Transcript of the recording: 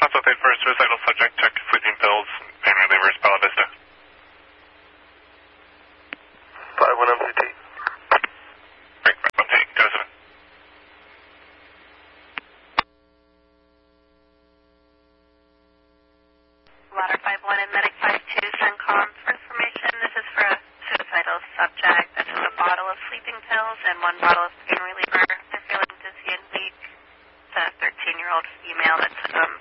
response update for a suicidal subject. Took sleeping pills, pain relievers, Bella Vista. 5-1 MCT. Break 5-1 take. Go 7. Water 5-1 and Medic 5-2, CENTCOM for information. This is for a suicidal subject that took a bottle of sleeping pills and 1 bottle of pain reliever. They're feeling dizzy and weak. It's a 13-year-old female that took them